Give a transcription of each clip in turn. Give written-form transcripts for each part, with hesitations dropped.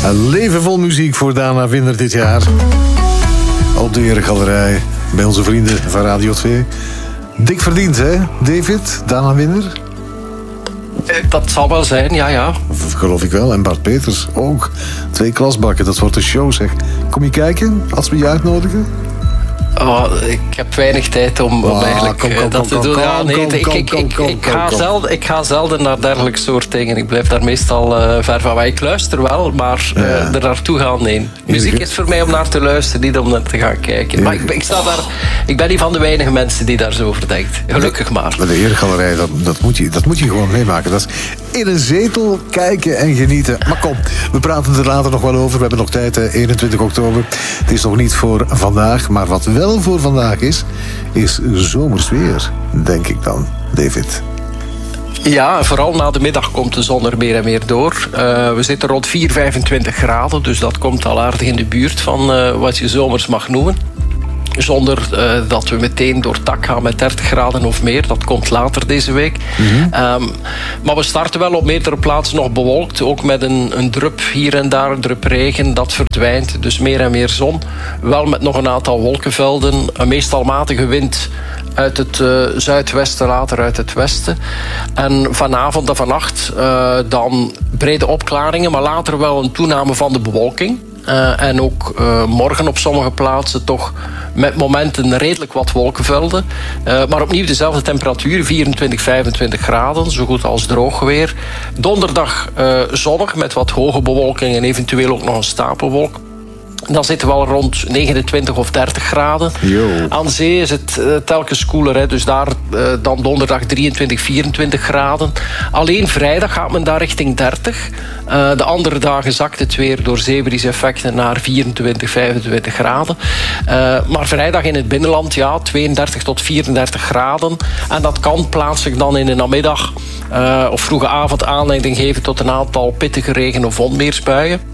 Een leven vol muziek voor Dana Winder dit jaar. Op de Eregalerij bij onze vrienden van Radio 2. Dik verdiend, hè, David? Dana Winder? Dat zal wel zijn, ja. Geloof ik wel. En Bart Peters ook. 2 klasbakken, dat wordt een show, zeg. Kom je kijken als we je uitnodigen? Oh, ik heb weinig tijd om eigenlijk dat te doen. Ik ga zelden naar dergelijke soort dingen. Ik blijf daar meestal ver van weg. Ik luister wel, maar er naartoe gaan, nee. Muziek is voor mij om naar te luisteren, niet om naar te gaan kijken. Maar ik ben niet van de weinige mensen die daar zo over denkt. Gelukkig maar. De Eregalerij, dat moet je gewoon meemaken. Dat is in een zetel kijken en genieten. Maar kom, we praten er later nog wel over. We hebben nog tijd, 21 oktober. Het is nog niet voor vandaag, maar wat wel voor vandaag is zomers weer, denk ik dan, David. Ja, vooral na de middag komt de zon er meer en meer door. We zitten rond 4,25 graden, dus dat komt al aardig in de buurt van wat je zomers mag noemen. Zonder dat we meteen door tak gaan met 30 graden of meer. Dat komt later deze week. Mm-hmm. Maar we starten wel op meerdere plaatsen nog bewolkt. Ook met een drup hier en daar, een drup regen. Dat verdwijnt, dus meer en meer zon. Wel met nog een aantal wolkenvelden. Een meestal matige wind uit het zuidwesten, later uit het westen. En vanavond en vannacht dan brede opklaringen, maar later wel een toename van de bewolking. En ook morgen op sommige plaatsen toch met momenten redelijk wat wolkenvelden. Maar opnieuw dezelfde temperatuur, 24, 25 graden, zo goed als droog weer. Donderdag zonnig met wat hoge bewolking en eventueel ook nog een stapelwolk. Dan zitten we al rond 29 of 30 graden. Yo. Aan zee is het telkens koeler. Hè. Dus daar dan donderdag 23, 24 graden. Alleen vrijdag gaat men daar richting 30. De andere dagen zakt het weer door zeebvrieseffecten naar 24, 25 graden. Maar vrijdag in het binnenland, 32 tot 34 graden. En dat kan plaatselijk dan in de namiddag of vroege avond aanleiding geven tot een aantal pittige regen- of onweersbuien.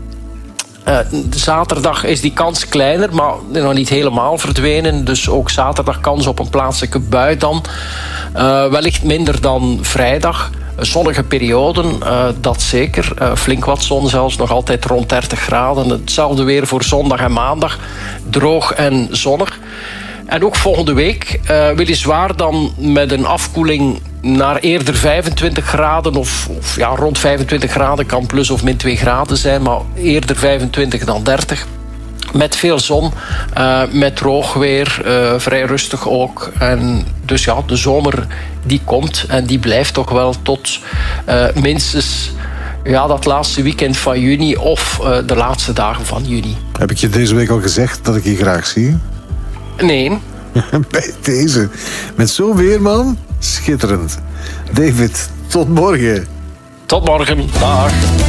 Zaterdag is die kans kleiner, maar nog niet helemaal verdwenen. Dus ook zaterdag kans op een plaatselijke bui dan. Wellicht minder dan vrijdag. Zonnige perioden, dat zeker. Flink wat zon zelfs, nog altijd rond 30 graden. Hetzelfde weer voor zondag en maandag. Droog en zonnig. En ook volgende week, weliswaar dan met een afkoeling naar eerder 25 graden of rond 25 graden, kan plus of min 2 graden zijn, maar eerder 25 dan 30. Met veel zon, met droog weer, vrij rustig ook. En dus ja, de zomer die komt en die blijft toch wel tot minstens dat laatste weekend van juni of de laatste dagen van juni. Heb ik je deze week al gezegd dat ik je graag zie? Nee. Bij deze. Met zo'n weer, man. Schitterend. David, tot morgen. Tot morgen. Dag.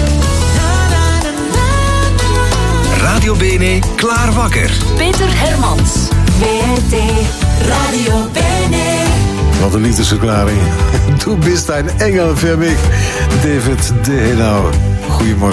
Radio Bene, klaar wakker. Peter Hermans. WRT Radio Bene. Wat een liefdesverklaring. Du bist ein Engel für mich. David de Henau. Goedemorgen.